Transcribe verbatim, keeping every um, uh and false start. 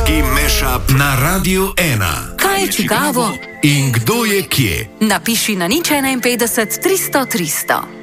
Radijski mashup na Radiu ena. Kaj je čigavo? In kdo je kje? Napiši na nič enainpetdeset tristo tristo.